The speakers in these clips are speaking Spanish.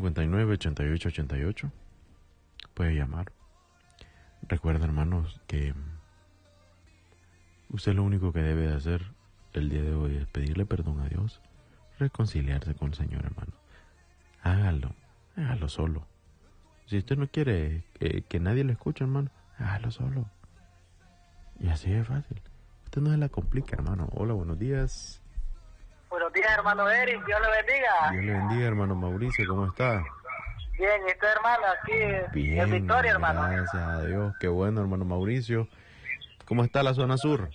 859-8888. Puede llamar. Recuerda, hermanos, que usted lo único que debe de hacer el día de hoy es pedirle perdón a Dios, reconciliarse con el Señor, hermano. Hágalo solo. Si usted no quiere que nadie lo escuche, hermano, hágalo solo. Y así es fácil. Usted no se la complica, hermano. Hola, buenos días. Buenos días, hermano Eric. Dios le bendiga. Dios le bendiga, hermano Mauricio. ¿Cómo está? Bien, ¿y usted, hermano? Aquí Bien, en Victoria, hermano. Gracias a Dios. Qué bueno, hermano Mauricio. ¿Cómo está la zona sur?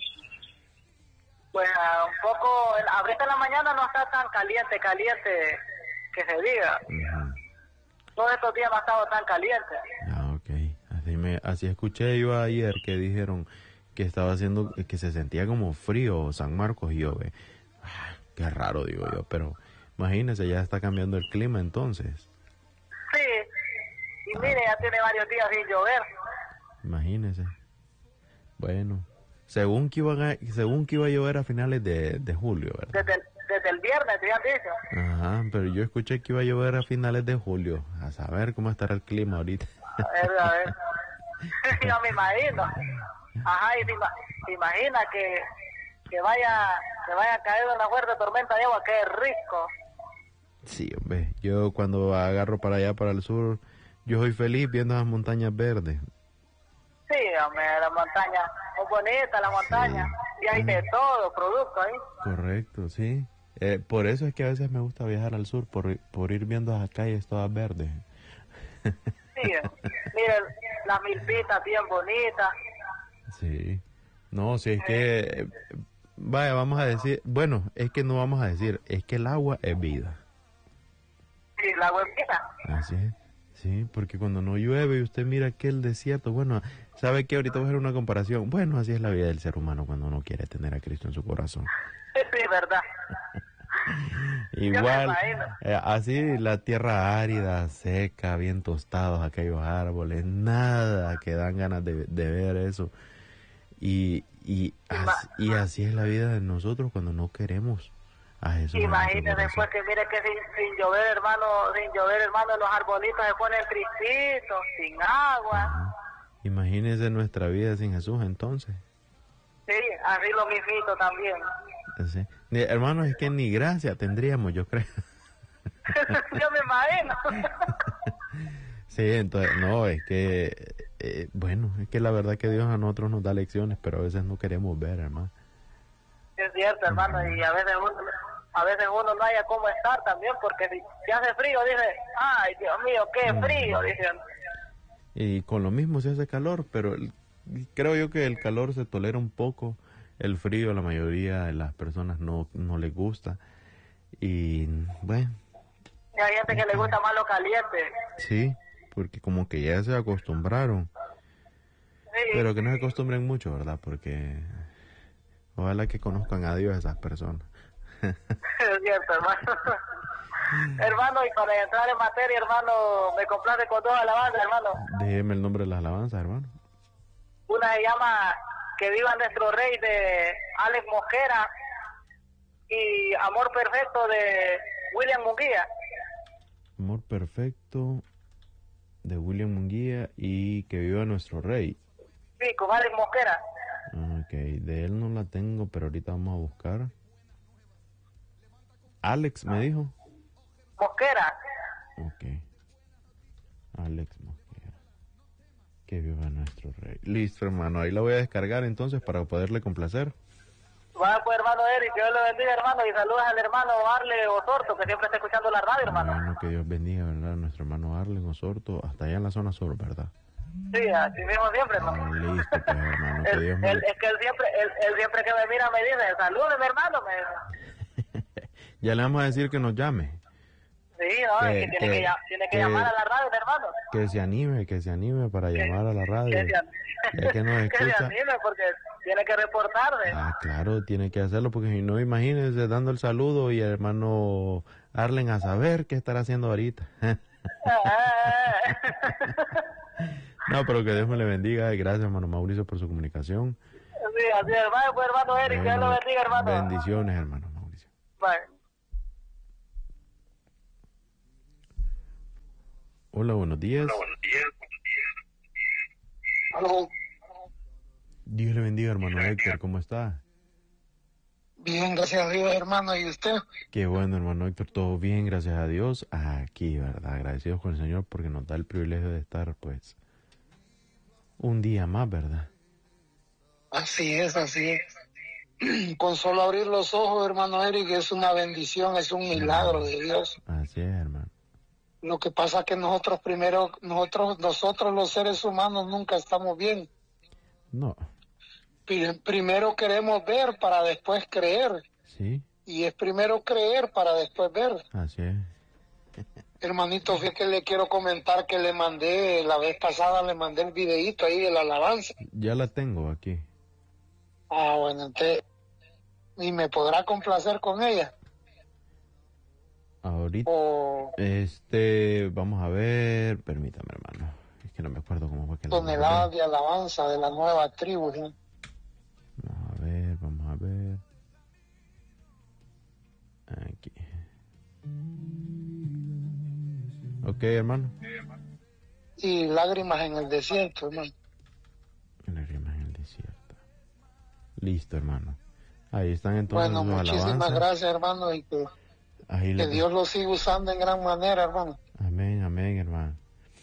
Pues un poco, ahorita en la mañana no está tan caliente que se diga. Todos estos días no ha estado tan caliente. Ah, ok. Así escuché yo ayer que dijeron que estaba haciendo, que se sentía como frío San Marcos, y yo, qué raro, digo yo, pero imagínese, ya está cambiando el clima entonces. Sí, y mire, ya tiene varios días sin llover. Imagínese. Bueno, según que iba a llover a finales de julio, ¿verdad? Desde el viernes, te han dicho. Ajá, pero yo escuché que iba a llover a finales de julio. A saber cómo estará el clima ahorita. A ver. Yo me imagino. Ajá, y se imagina que vaya a caer una fuerte tormenta de agua, qué rico. Sí, hombre, yo cuando agarro para allá, para el sur, yo soy feliz viendo las montañas verdes. Sí, hombre, la montaña, muy bonita la montaña, sí. Y hay de todo, producto ahí. Correcto, sí. Por eso es que a veces me gusta viajar al sur, por ir viendo las calles todas verdes. Sí, miren, las milpitas bien bonitas. Sí. No, si es que, vaya, vamos a decir, bueno, es que no vamos a decir, es que el agua es vida. Sí, el agua es vida. Así es. Sí, porque cuando no llueve y usted mira aquel desierto, bueno, ¿sabe qué? Ahorita voy a hacer una comparación. Bueno, así es la vida del ser humano cuando no quiere tener a Cristo en su corazón. Sí, verdad. Igual, así la tierra árida, seca, bien tostados aquellos árboles, nada que dan ganas de ver eso. Y así es la vida de nosotros cuando no queremos a Jesús. Imagínese después que mire que sin llover, hermano, los arbolitos se ponen tristitos, sin agua. Ajá. Imagínese nuestra vida sin Jesús entonces. Sí, así lo mismito también. Sí. Hermanos, es que ni gracia tendríamos, yo creo. Yo me imagino. Sí, entonces, no, es que, bueno, es que la verdad que Dios a nosotros nos da lecciones, pero a veces no queremos ver, hermano. Es cierto, hermano, y a veces uno no haya cómo estar también, porque si hace frío, dice, ay, Dios mío, qué frío, dicen. Y con lo mismo se hace calor, pero creo yo que el calor se tolera un poco, el frío a la mayoría de las personas no les gusta, y bueno. Y hay gente que le gusta más lo caliente. Sí, porque como que ya se acostumbraron. Sí. Pero que no se acostumbren mucho, ¿verdad? Porque ojalá que conozcan a Dios esas personas. Es cierto, hermano. Hermano, y para entrar en materia, hermano, me complace con dos alabanzas, hermano. Déjeme el nombre de las alabanzas, hermano. Una se llama Que viva nuestro rey, de Alex Mosquera, y Amor Perfecto, de William Munguía. Amor Perfecto de William Munguía y Que viva nuestro rey. Sí, con Alex Mosquera. Ok, de él no la tengo, pero ahorita vamos a buscar. Alex, ¿me dijo? Mosquera. Ok. Alex Mosquera. Que viva nuestro rey. Listo, hermano, ahí la voy a descargar entonces para poderle complacer. Bueno, pues, hermano Eric, que Dios le bendiga, hermano, y saludos al hermano Arle Osorto, que siempre está escuchando la radio, hermano. Bueno, que Dios bendiga, ¿verdad? Nuestro hermano Arlen Osorto, hasta allá en la zona sur, ¿verdad? Sí, así mismo siempre, hermano. Listo, pues, hermano, que Dios me... Es que él siempre que me mira me dice, salúdeme, hermano. Ya le vamos a decir que nos llame. Sí, no, es que tiene que llamar a la radio, hermano. Que se anime para llamar a la radio. Ya que nos escucha. Que se anime porque tiene que reportarse. Ah, claro, tiene que hacerlo porque si no, imagínense dando el saludo y el hermano Arlen a saber qué estará haciendo ahorita. No, pero que Dios me le bendiga y gracias, hermano Mauricio, por su comunicación. Sí, así es, hermano, pues, hermano Eric, que Dios lo bendiga, hermano. Bendiciones, hermano Mauricio. Bye. Hola, buenos días. Aló. Dios le bendiga, hermano Héctor, ¿cómo está? Bien, gracias a Dios, hermano. ¿Y usted? Qué bueno, hermano Héctor, todo bien, gracias a Dios. Aquí, ¿verdad? Agradecidos con el Señor porque nos da el privilegio de estar, pues, un día más, ¿verdad? Así es, así es. Con solo abrir los ojos, hermano Eric, es una bendición, es un milagro de Dios. Así es, hermano. Lo que pasa es que nosotros los seres humanos nunca estamos bien. No. Primero queremos ver para después creer. Sí. Y es primero creer para después ver. Así es. Hermanito, fíjate que le quiero comentar que le mandé, la vez pasada le mandé el videíto ahí de la alabanza. Ya la tengo aquí. Bueno, entonces, ¿y me podrá complacer con ella? Ahorita, vamos a ver, permítame, hermano, es que no me acuerdo cómo fue que la Toneladas de alabanza de la nueva tribu, ¿sí? Vamos a ver, aquí. Ok, hermano. Y lágrimas en el desierto, hermano. Lágrimas en el desierto. Listo, hermano. Ahí están entonces Bueno, muchísimas alabanzas. Gracias, hermano, y que Dios lo siga usando en gran manera, hermano. Amén, amén, hermano.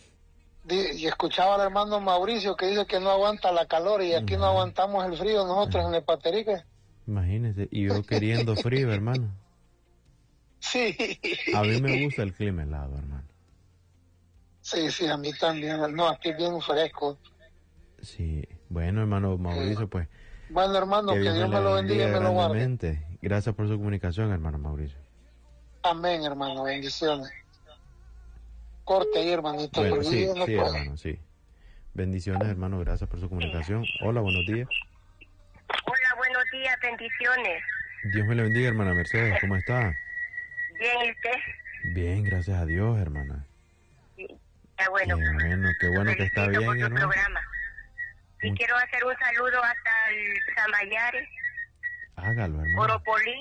Y escuchaba al hermano Mauricio que dice que no aguanta la calor y aquí no aguantamos el frío nosotros en el Paterique. Imagínese, y yo queriendo frío, hermano. Sí. A mí me gusta el clima helado, hermano. Sí, a mí también. No, aquí es bien fresco. Sí, bueno, hermano Mauricio, pues. Bueno, hermano, que Dios me lo bendiga y me lo guarde. Gracias por su comunicación, hermano Mauricio. Amén, hermano, bendiciones. Corte ahí, hermanito. Bueno, sí, hermano, sí. Bendiciones, hermano, gracias por su comunicación. Hola, buenos días. Hola, buenos días, bendiciones. Dios me le bendiga, hermana Mercedes, ¿cómo está? Bien, ¿y usted? Bien, gracias a Dios, hermana. Sí, está bueno. Qué bueno que está bien, por hermano. Programa. Y quiero hacer un saludo hasta el Zamayare. Hágalo, hermano. Oropolí.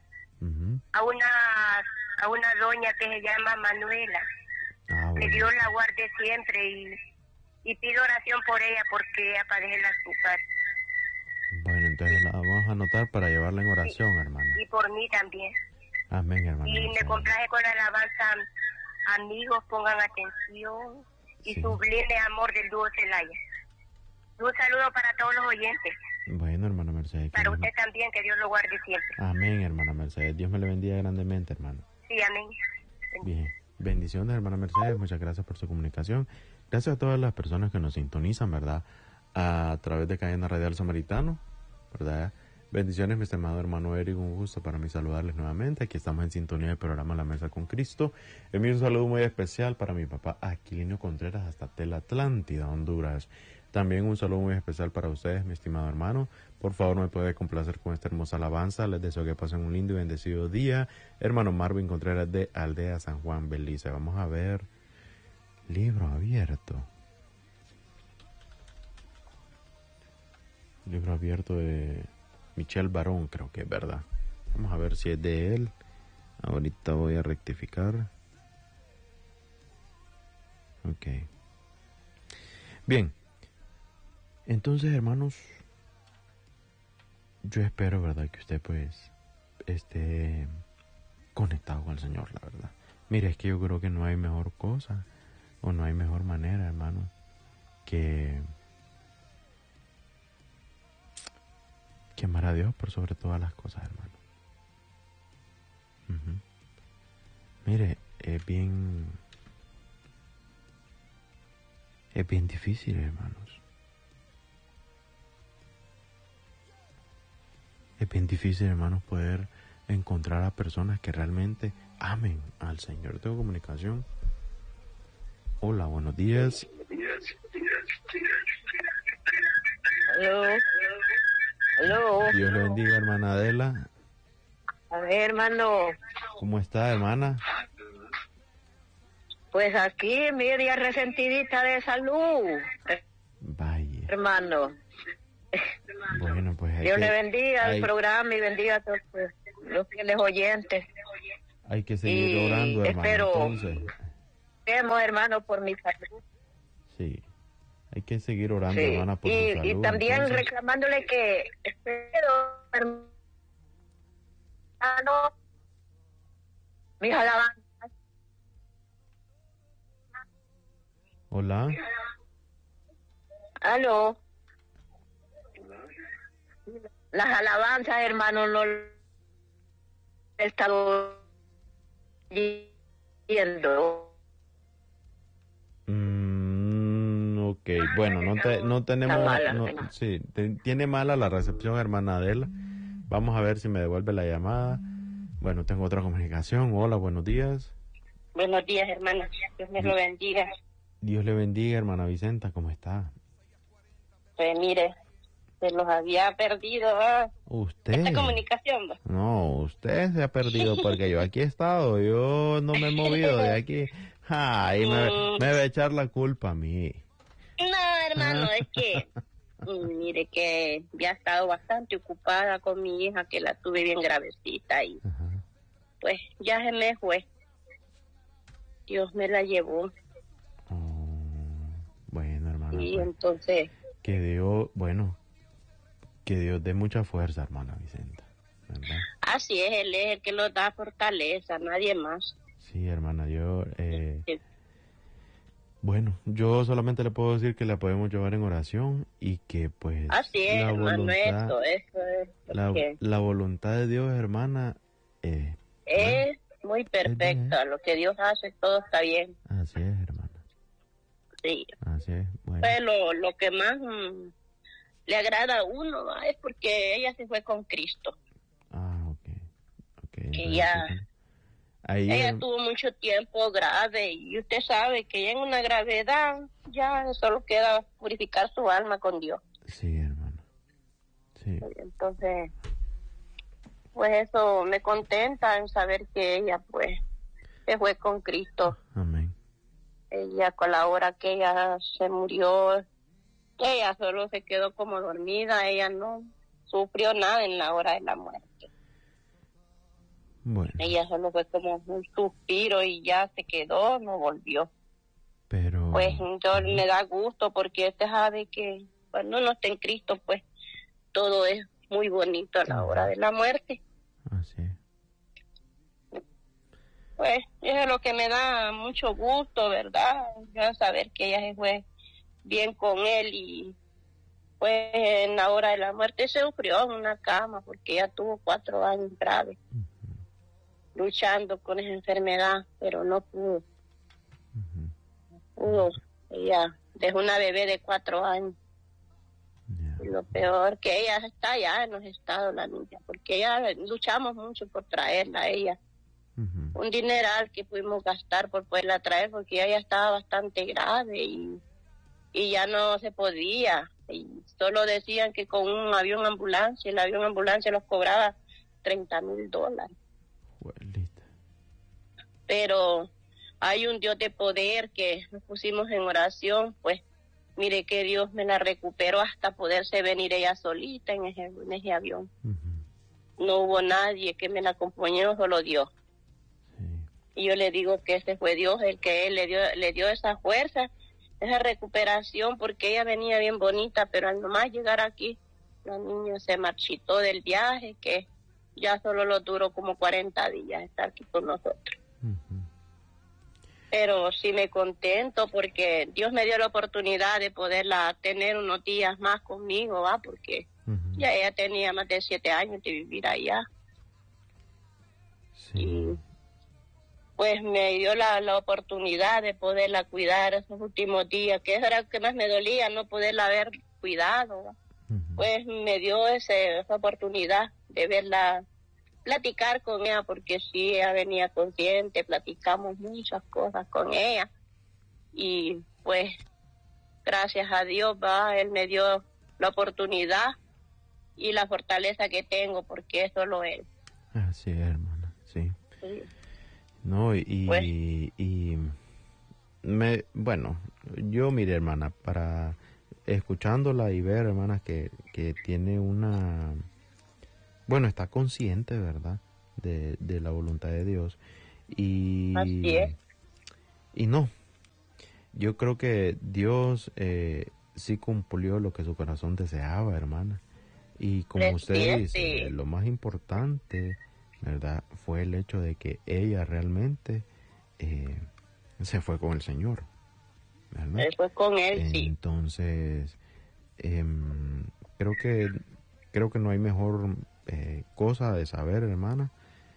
A una doña que se llama Manuela. Bueno. Que Dios la guarde siempre y pido oración por ella porque ella padece el azúcar. Bueno, entonces la vamos a anotar para llevarla en oración, hermana. Y por mí también. Amén, hermana. Y me complace con la alabanza. Amigos, pongan atención. Y sublime amor del dúo Celaya. Un saludo para todos los oyentes. Bueno, hermana Mercedes. Para usted también, que Dios lo guarde siempre. Amén, hermana Mercedes. Dios me le bendiga grandemente, hermano. Sí, amén. Bien. Bendiciones, hermana Mercedes. Muchas gracias por su comunicación. Gracias a todas las personas que nos sintonizan, ¿verdad? A través de Cadena Radial Samaritano, ¿verdad? Bendiciones, mi estimado hermano Eric. Un gusto para mí saludarles nuevamente. Aquí estamos en sintonía del programa La Mesa con Cristo. Envío un saludo muy especial para mi papá Aquilino Contreras hasta Tela Atlántida, Honduras. También un saludo muy especial para ustedes, mi estimado hermano. Por favor, me puede complacer con esta hermosa alabanza. Les deseo que pasen un lindo y bendecido día. Hermano Marvin Contreras de Aldea San Juan, Belice. Vamos a ver. Libro abierto. Libro abierto de Michel Barón, creo que es verdad. Vamos a ver si es de él. Ahorita voy a rectificar. Ok. Bien. Entonces, hermanos, yo espero, ¿verdad?, que usted pues esté conectado con el Señor, la verdad. Mire, es que yo creo que no hay mejor cosa o no hay mejor manera, hermano, que amar a Dios por sobre todas las cosas, hermano. Mire, es bien difícil, hermanos. Es bien difícil, hermanos, poder encontrar a personas que realmente amen al Señor. Tengo comunicación. Hola, buenos días. Aló. Dios le bendiga, hermana Adela. A ver, hermano. ¿Cómo está, hermana? Pues aquí, media resentidita de salud. Vaya. Hermano. Bueno, pues Dios le bendiga el programa y bendiga a todos los fieles oyentes. Hay que seguir orando, hermano. Espero. Entonces. hermano, por mi salud. Sí. Hay que seguir orando, Sí. hermana, por su salud. Y también entonces. reclamándole que espero, hermano, mis alabanzas. Hola. Aló. Las alabanzas, hermano, no he estado yendo. Ok, bueno, no tenemos... Está mala, no, hermana. sí, tiene mala la recepción, hermana Adela. Vamos a ver si me devuelve la llamada. Bueno, tengo otra comunicación. Hola, buenos días. Buenos días, hermano. Dios me lo bendiga. Dios le bendiga, hermana Vicenta. ¿Cómo está? Pues mire, se los había perdido ¿Usted? esta comunicación. ¿Va? No, usted se ha perdido porque yo aquí he estado. Yo no me he movido de aquí. Ay, me va a echar la culpa a mí. No, hermano, es que mire que ya he estado bastante ocupada con mi hija, que la tuve bien gravecita y Ajá. pues ya se me fue. Dios me la llevó Bueno, hermana, y pues, entonces que Dios dé mucha fuerza, hermana Vicenta, ¿verdad? así es, Él es el que nos da fortaleza, nadie más. Sí, hermana, Sí. bueno, yo solamente le puedo decir que la podemos llevar en oración y que pues Así es, la hermano, voluntad, eso es lo que la voluntad de Dios, hermana, bueno, es muy perfecta. Lo que Dios hace, todo está bien. así es, hermana, Sí. así es, bueno. Pues lo que más le agrada a uno, ¿va? Es porque ella se fue con Cristo. Ok, Que entonces, ya, ahí, ella tuvo mucho tiempo grave y usted sabe que ya en una gravedad ya solo queda purificar su alma con Dios. sí, hermana, sí, Entonces, pues eso me contenta en saber que ella pues se fue con Cristo. amén, Ella con la hora que ella se murió, ella solo se quedó como dormida, ella no sufrió nada en la hora de la muerte. bueno, Ella solo fue como un suspiro y ya se quedó, no volvió. pero, Pues yo me da gusto porque usted sabe que cuando uno está en Cristo, pues todo es muy bonito a la hora de la muerte. así es, Pues eso es lo que me da mucho gusto, ¿verdad? Ya saber que ella se fue bien con él y pues en la hora de la muerte se sufrió en una cama porque ella tuvo 4 años grave luchando con esa enfermedad, pero no pudo. Ella dejó una bebé de 4 años. ya, Y lo peor que ella está allá en los estados, la niña, porque ella luchamos mucho por traerla a ella. Un dineral que pudimos gastar por poderla traer porque ella ya estaba bastante grave y ya no se podía. Y solo decían que con un avión ambulancia, el avión ambulancia los cobraba $30,000. Juelita. Pero hay un Dios de poder que nos pusimos en oración, pues mire que Dios me la recuperó hasta poderse venir ella solita en ese avión. No hubo nadie que me la acompañó, solo Dios. Sí. Y yo le digo que ese fue Dios el que él le dio esa fuerza, esa recuperación, porque ella venía bien bonita, pero al nomás llegar aquí, la niña se marchitó del viaje, que ya solo lo duró como 40 días estar aquí con nosotros. Pero sí me contento porque Dios me dio la oportunidad de poderla tener unos días más conmigo, ¿va? Porque ya ella tenía más de 7 años de vivir allá. Sí. Y pues me dio la oportunidad de poderla cuidar esos últimos días, que eso era lo que más me dolía, no poderla haber cuidado, ¿va? Pues me dio esa oportunidad de verla, platicar con ella, porque sí, ella venía consciente, platicamos muchas cosas con ella y pues gracias a Dios, va, él me dio la oportunidad y la fortaleza que tengo, porque es solo él. Así es, hermana, sí. Sí. No, Pues, bueno, yo mire, hermana, para escuchándola y ver, hermana, que tiene bueno, está consciente, ¿verdad?, de la voluntad de Dios. Así es. Y no, yo creo que Dios sí cumplió lo que su corazón deseaba, hermana. Y como usted dice, lo más importante, ¿verdad?, fue el hecho de que ella realmente se fue con el Señor, ¿verdad? Se fue con él, sí. Entonces, creo que no hay mejor cosa de saber, hermana,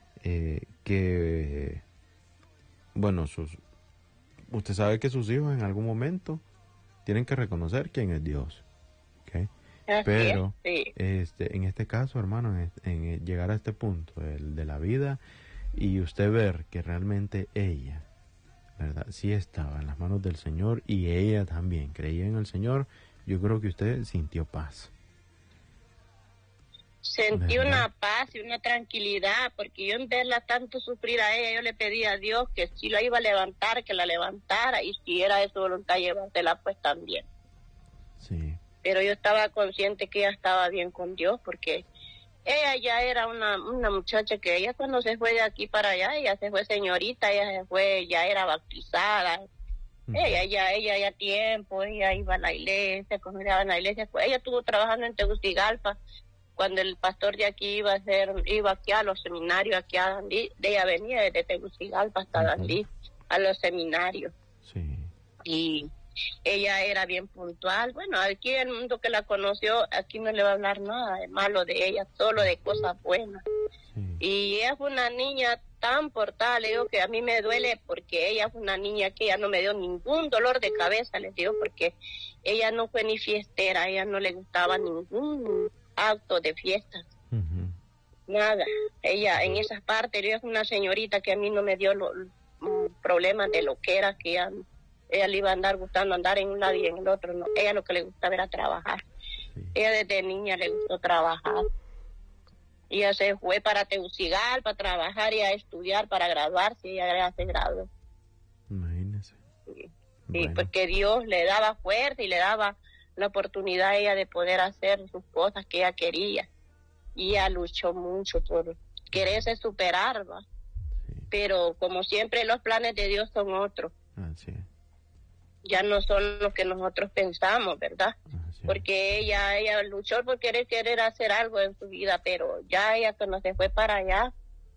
que, bueno, usted sabe que sus hijos en algún momento tienen que reconocer quién es Dios, ¿ok? Pero sí. En este caso, hermano, en llegar a este punto de la vida y usted ver que realmente ella, ¿verdad?, sí estaba en las manos del Señor y ella también creía en el Señor, yo creo que usted sintió paz. Sentí, ¿verdad?, una paz y una tranquilidad, porque yo en verla tanto sufrir a ella, yo le pedí a Dios que si la iba a levantar, que la levantara, y si era de su voluntad llevársela, pues también. Sí. Pero yo estaba consciente que ella estaba bien con Dios, porque ella ya era una muchacha que ella cuando se fue de aquí para allá, ella se fue señorita, ella se fue, ya era bautizada. Ella ya tiempo, ella iba a la iglesia, congregaba en la iglesia. Ella estuvo trabajando en Tegucigalpa cuando el pastor de aquí iba aquí a los seminarios, aquí a Dandí. Ella venía desde Tegucigalpa hasta Dandí a los seminarios. Sí. Y ella era bien puntual. Bueno, aquí el mundo que la conoció, aquí no le va a hablar nada de malo de ella, solo de cosas buenas. Sí. Y ella fue una niña tan portada, le digo que a mí me duele porque ella fue una niña que ella no me dio ningún dolor de cabeza, les digo, porque ella no fue ni fiestera, a ella no le gustaba ningún acto de fiestas. Nada. Ella en esas partes, ella es una señorita que a mí no me dio problemas de lo que era, que ella le iba a andar gustando andar en un lado y en el otro, no. Ella lo que le gustaba era trabajar. Sí. Ella desde niña le gustó trabajar. Ella se fue para Tegucigalpa para trabajar y a estudiar para graduarse, y ella ya se graduó. Imagínese. Sí. Bueno. Sí, porque Dios le daba fuerza y le daba la oportunidad a ella de poder hacer sus cosas que ella quería. Y ella luchó mucho por quererse superar, ¿va? Sí. Pero como siempre los planes de Dios son otros. Así es. Ya no son los que nosotros pensamos, ¿verdad? Porque ella luchó por querer hacer algo en su vida, pero ya ella cuando se fue para allá,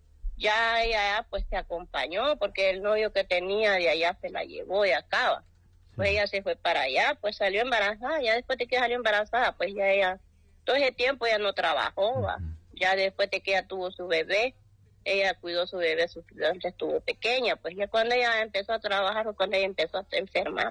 ya ella pues se acompañó, porque el novio que tenía de allá se la llevó de acá. Pues ella se fue para allá, pues salió embarazada, ya después de que salió embarazada, pues ya ella, todo ese tiempo ella no trabajó, ¿va? Ya después de que ella tuvo su bebé, ella cuidó su bebé, su estuvo pequeña, pues ya cuando ella empezó a trabajar o cuando ella empezó a enfermar,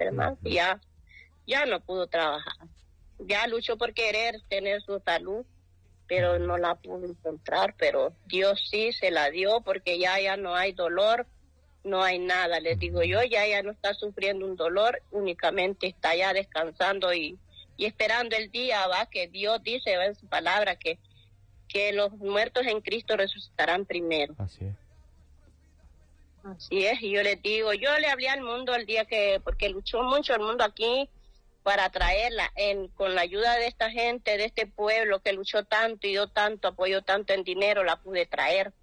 ya no pudo trabajar. Ya luchó por querer tener su salud, pero no la pudo encontrar, pero Dios sí se la dio porque ya no hay dolor, no hay nada, les digo yo, ya ella no está sufriendo un dolor, únicamente está ya descansando y esperando el día, va, que Dios dice, va, en su palabra, que los muertos en Cristo resucitarán primero. Así es. Así es, y yo les digo, yo le hablé al mundo el día porque luchó mucho el mundo aquí para traerla, con la ayuda de esta gente, de este pueblo que luchó tanto y dio tanto, apoyó tanto en dinero, la pude traer.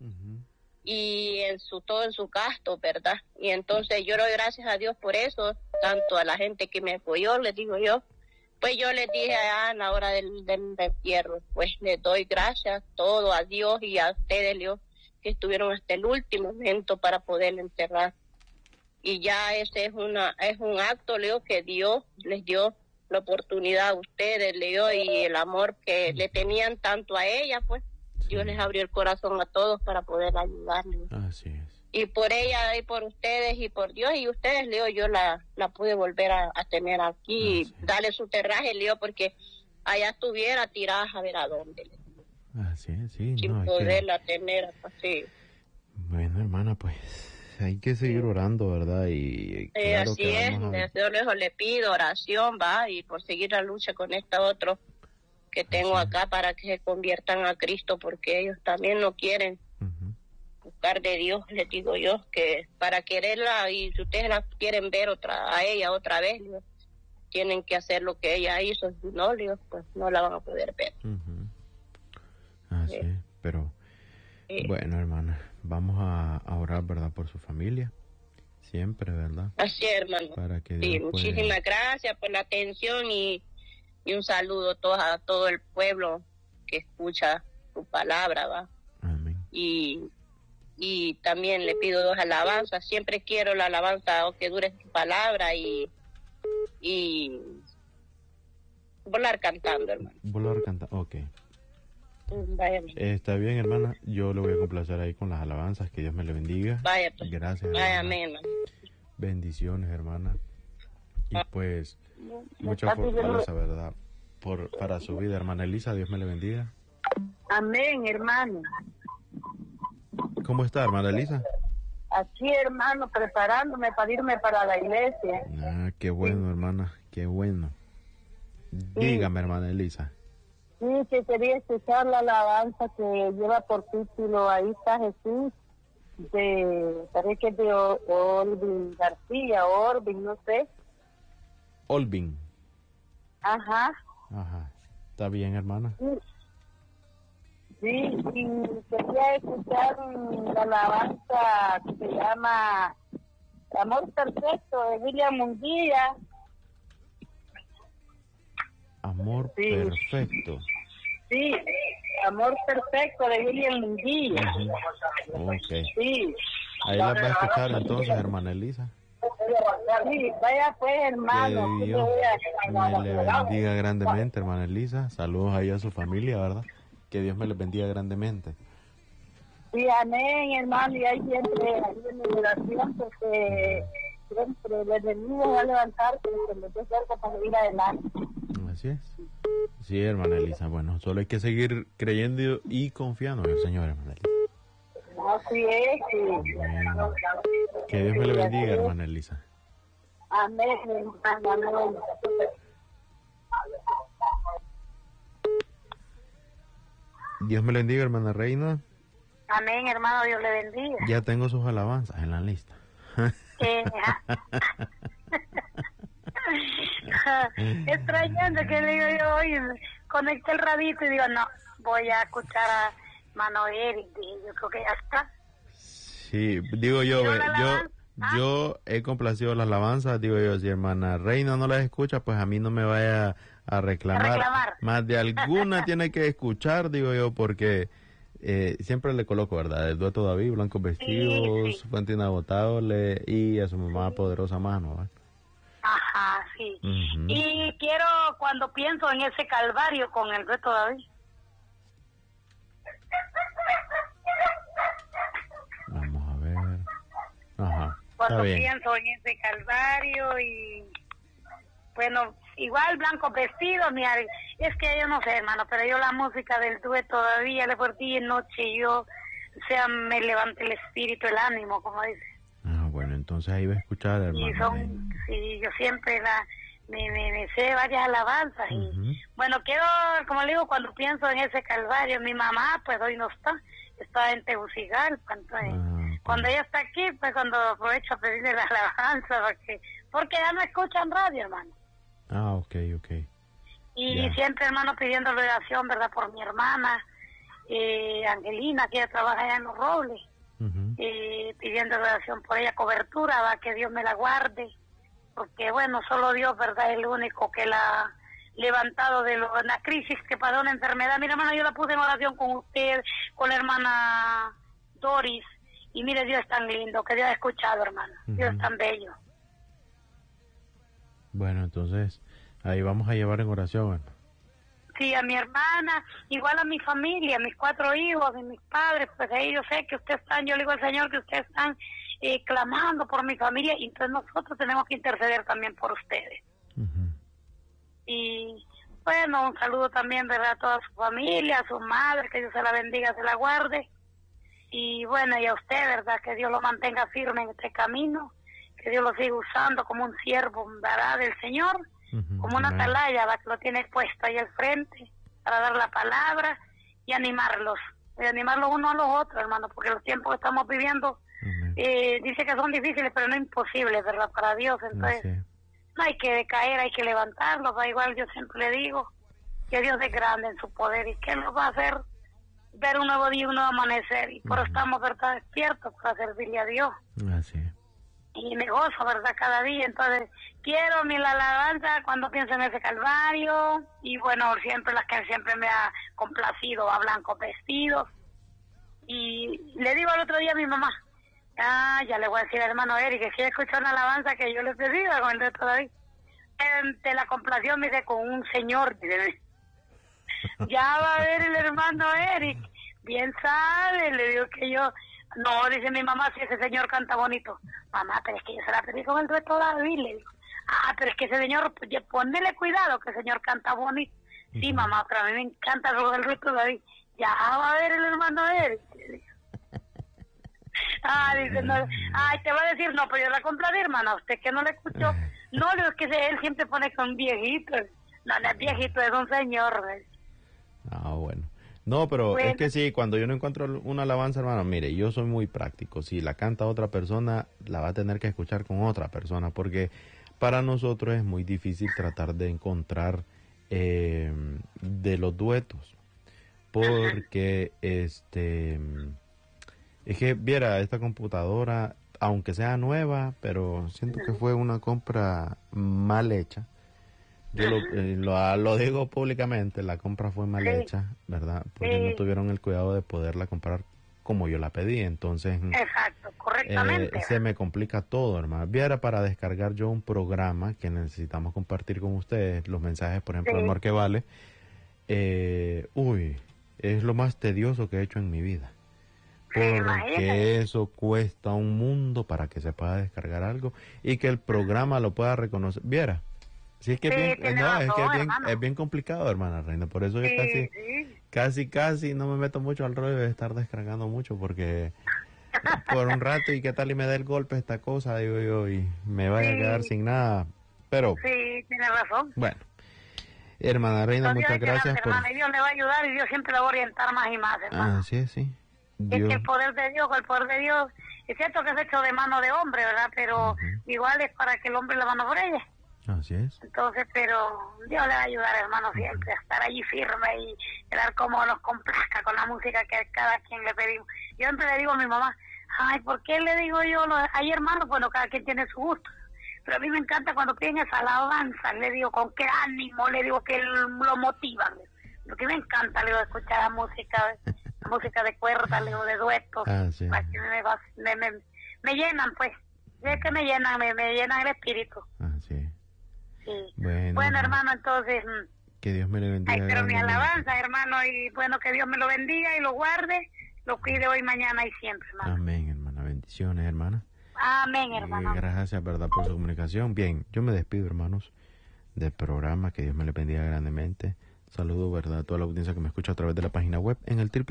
Y todo en su gasto, ¿verdad? Y entonces yo doy gracias a Dios por eso, tanto a la gente que me apoyó, les digo yo. Pues yo les dije a la hora del entierro, pues les doy gracias todo a Dios y a ustedes, Dios, que estuvieron hasta el último momento para poder enterrar. Y ya ese es un acto, Leo, que Dios les dio la oportunidad a ustedes, Leo, y el amor que le tenían tanto a ella, pues Dios les abrió el corazón a todos para poder ayudarles. Así es. Y por ella, y por ustedes, y por Dios, y ustedes, Leo, yo la pude volver a tener aquí, darle su terraje, Leo, porque allá estuviera tirada a ver a dónde. Así es, sí. Sin poderla tener así. Bueno, hermana, pues hay que seguir orando, ¿verdad? Y claro así es, Dios le pido oración, va, y por seguir la lucha con esta otro que tengo acá para que se conviertan a Cristo, porque ellos también no quieren buscar de Dios, les digo yo, que para quererla, y si ustedes la quieren ver a ella otra vez, Dios, tienen que hacer lo que ella hizo, si no, Dios, pues no la van a poder ver. Así es, pero bueno, hermana, vamos a orar, ¿verdad?, por su familia. Siempre, ¿verdad? Así, hermano. Para que Sí, Dios muchísimas gracias por la atención y un saludo a todo el pueblo que escucha tu palabra, ¿va? Amén. Y también le pido 2 alabanzas. Siempre quiero la alabanza que dure tu palabra y volar cantando, hermano. Volar cantando, ok. Vaya, Está bien, hermana. Yo le voy a complacer ahí con las alabanzas. Que Dios me le bendiga. vaya, pues. Gracias. Vaya, hermana. amén, hermano. Bendiciones, hermana. Y pues, mucha fortaleza, ¿verdad? Para su vida, hermana Elisa. Dios me le bendiga. Amén, hermano. ¿Cómo está, hermana Elisa? Aquí, hermano, preparándome para irme para la iglesia. Ah, qué bueno, hermana. Qué bueno. Dígame, hermana Elisa. Sí, que quería escuchar la alabanza que lleva por título Ahí está Jesús, parece que es de Olvin García, Orvin, no sé. Olvin. Ajá. Ajá. Está bien, hermana. Sí, y quería escuchar la alabanza que se llama Amor Perfecto de William Munguía. Amor perfecto. Sí, Amor Perfecto de William Munguía. Ok. Sí. Ahí la va a escuchar entonces, hermana Elisa. Sí, vaya pues, hermano. Que Dios me le bendiga grandemente, hermana Elisa. Saludos ahí a su familia, ¿verdad? Que Dios me les bendiga grandemente. Sí, amén, hermano. Y ahí siempre, ahí en mi oración, porque siempre les venimos a levantar, que les dé fuerza para seguir adelante. Así es. Sí, hermana Elisa. Bueno, solo hay que seguir creyendo y confiando en el Señor, hermana Elisa. Así es. Sí. Bueno, que Dios me le bendiga, hermana Elisa. Amén, hermano. Amén. Dios me le bendiga, hermana Reina. Amén, hermano. Dios le bendiga. Ya tengo sus alabanzas en la lista. Extrañando que le digo yo, oye, conecté el radito y digo, no, voy a escuchar a Mano Eric. Yo creo que ya está. Sí, digo yo he complacido las alabanzas, digo yo, si hermana Reina no las escucha, pues a mí no me vaya a reclamar. Más de alguna tiene que escuchar, digo yo, porque siempre le coloco, ¿verdad? El dueto David, Blancos Vestidos, sí. Fuente Inagotable y a su mamá Poderosa Mano, ¿verdad? Ajá, sí. Y quiero, cuando pienso en ese calvario con el dueto David. Vamos a ver. Ajá. Cuando pienso en ese calvario y bueno, igual Blancos Vestidos, es que yo no sé, hermano, pero yo la música del dueto todavía le por día y noche yo, me levanta el espíritu, el ánimo, como dice. Ah, bueno, entonces ahí va a escuchar, hermano. Sí, yo siempre me sé varias alabanzas y bueno, quiero, como le digo, cuando pienso en ese calvario, mi mamá pues hoy no está en Tegucigalpa, entonces cuando ella está aquí, pues cuando aprovecho a pedirle la alabanza, porque ya no escuchan radio, hermano. Ah, ok. Y siempre, hermano, pidiendo oración, ¿verdad? Por mi hermana, Angelina, que ella trabaja allá en Los Robles, pidiendo oración por ella, cobertura, ¿va? Que Dios me la guarde, porque bueno, solo Dios, ¿verdad? Es el único que la ha levantado de la crisis que pasó, una enfermedad. Mira, hermano, yo la puse en oración con usted, con la hermana Doris, y mire, Dios es tan lindo, que Dios ha escuchado, hermano. Dios es tan bello. Bueno, entonces, ahí vamos a llevar en oración, hermano. Sí, a mi hermana, igual a mi familia, a mis 4 hijos, a mis padres, pues ahí yo sé que ustedes están, yo le digo al Señor que ustedes están clamando por mi familia, y entonces nosotros tenemos que interceder también por ustedes. Y bueno, un saludo también, ¿verdad?, a toda su familia, a su madre, que Dios se la bendiga, se la guarde. Y bueno, y a usted, ¿verdad?, que Dios lo mantenga firme en este camino, que Dios lo siga usando como un siervo, ¿verdad?, del Señor, como una atalaya, ¿verdad?, que lo tiene puesto ahí al frente para dar la palabra y animarlos unos a los otros, hermano, porque los tiempos que estamos viviendo dice que son difíciles, pero no imposibles, ¿verdad?, para Dios. Entonces no hay que decaer, hay que levantarlos, ¿va? Igual yo siempre le digo que Dios es grande en su poder y que nos va a hacer ver un nuevo día, un nuevo amanecer, y por eso estamos, ¿verdad?, despiertos para servirle a Dios. Así es. y me gozo, ¿verdad? Cada día. Entonces, quiero mi la alabanza cuando pienso en ese Calvario, y bueno, siempre las que siempre me ha complacido, a blancos vestidos. Y le digo al otro día a mi mamá, ya le voy a decir al hermano Eric que quiere escuchar una alabanza que yo le pedí con el resto de ahí. Te la complació, me dice, con un señor, dice, ya va a ver el hermano Eric, bien sabe, le digo que yo, no, dice mi mamá, si ese señor canta bonito. Mamá, pero es que yo se la pedí con el dueto David, le digo. Pero es que ese señor, ponele cuidado, que el señor canta bonito. Sí, mamá, pero a mí me encanta el dueto David. Ya va a ver el hermano Eric, le digo. Dice, no, te va a decir, no, pero yo la compré, hermana, usted que no le escuchó. No, le digo, es que él siempre pone con viejito. No, no es viejito, es un señor. Bueno. No, pero bueno, es que sí, cuando yo no encuentro una alabanza, hermano, mire, yo soy muy práctico. Si la canta otra persona, la va a tener que escuchar con otra persona, porque para nosotros es muy difícil tratar de encontrar de los duetos, porque es que viera esta computadora, aunque sea nueva, pero siento que fue una compra mal hecha. Yo lo digo públicamente, la compra fue mal hecha, ¿verdad? Porque no tuvieron el cuidado de poderla comprar como yo la pedí, entonces... Exacto, correctamente. Se me complica todo, hermano. Viera para descargar yo un programa que necesitamos compartir con ustedes, los mensajes, por ejemplo, Amor que Vale. Es lo más tedioso que he hecho en mi vida. Porque eso cuesta un mundo para que se pueda descargar algo y que el programa lo pueda reconocer. Viera. Sí, es que, es bien complicado, hermana Reina. Por eso yo casi no me meto mucho al rollo de estar descargando mucho, porque por un rato y qué tal y me da el golpe esta cosa, digo yo, y me vaya a quedar sin nada. Pero sí, tiene razón. Bueno, hermana Reina, muchas gracias por... Hermana, y Dios le va a ayudar y Dios siempre la va a orientar más y más, hermano. Sí. Es que el poder de Dios, es cierto que es hecho de mano de hombre, ¿verdad? Pero igual es para que el hombre la mano por ella. Así es. Entonces, pero Dios le va a ayudar, hermano, siempre a estar allí firme y dar como nos complazca con la música que cada quien le pedimos. Yo siempre le digo a mi mamá, ¿por qué le digo yo? Hay hermanos, bueno, cada quien tiene su gusto. Pero a mí me encanta cuando piden esa alabanza, le digo, con qué ánimo, le digo que lo motivan. Lo que me encanta, le digo, escuchar la música de cuerdas, le digo, de duetos. Sí. Me llenan, pues. Es que me llenan el espíritu. Sí. Sí. Bueno, hermano, entonces... Que Dios me le bendiga. Pero mi alabanza, hermano, y bueno, que Dios me lo bendiga y lo guarde, lo cuide hoy, mañana y siempre, hermano. Amén, hermana. Bendiciones, hermana. Amén, hermano. Gracias, verdad, por su comunicación. Bien, yo me despido, hermanos, del programa. Que Dios me le bendiga grandemente. Saludo, verdad, a toda la audiencia que me escucha a través de la página web en el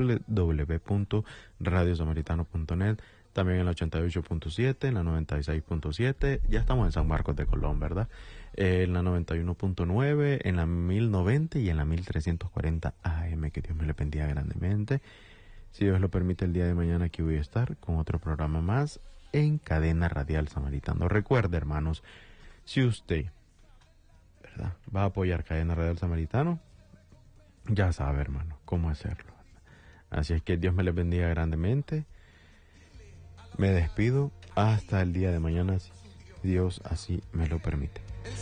www.radiosamaritano.net. También en la 88.7, en la 96.7, ya estamos en San Marcos de Colón, ¿verdad? En la 91.9, en la 1090 y en la 1340 AM, que Dios me le bendiga grandemente. Si Dios lo permite, el día de mañana aquí voy a estar con otro programa más en Cadena Radial Samaritano. Recuerde, hermanos, si usted, ¿verdad?, va a apoyar Cadena Radial Samaritano, ya sabe, hermano, cómo hacerlo. Así es que Dios me le bendiga grandemente. Me despido hasta el día de mañana, si Dios así me lo permite.